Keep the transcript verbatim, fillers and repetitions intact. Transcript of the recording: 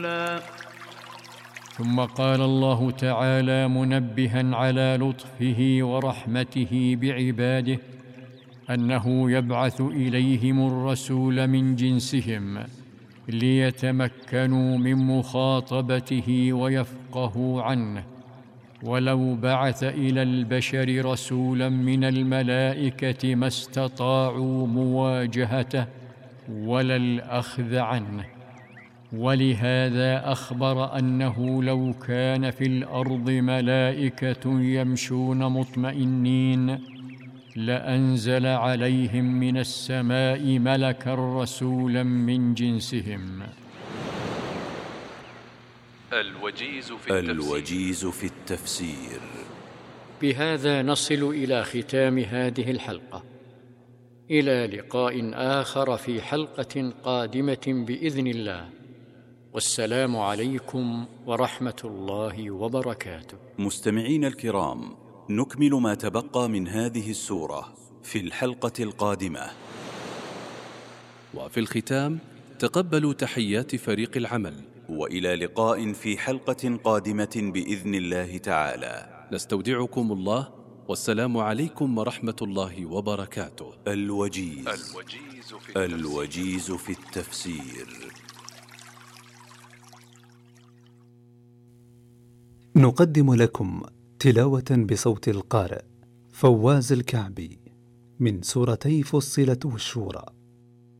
ثم قال الله تعالى منبها على لطفه ورحمته بعباده أنه يبعث إليهم الرسول من جنسهم ليتمكنوا من مخاطبته ويفقهوا عنه، ولو بعث إلى البشر رسولا من الملائكة ما استطاعوا مواجهته ولا الأخذ عنه. ولهذا أخبر أنه لو كان في الأرض ملائكة يمشون مطمئنين لأنزل عليهم من السماء ملكا رسولا من جنسهم. الوجيز في التفسير, الوجيز في التفسير. بهذا نصل إلى ختام هذه الحلقة، إلى لقاء آخر في حلقة قادمة بإذن الله، والسلام عليكم ورحمة الله وبركاته. مستمعين الكرام، نكمل ما تبقى من هذه السورة في الحلقة القادمة. وفي الختام تقبلوا تحيات فريق العمل، وإلى لقاء في حلقة قادمة بإذن الله تعالى. نستودعكم الله، والسلام عليكم ورحمة الله وبركاته. الوجيز, الوجيز, في, التفسير. الوجيز في التفسير. نقدم لكم تلاوة بصوت القارئ فواز الكعبي من سورتي فصلت والشورى.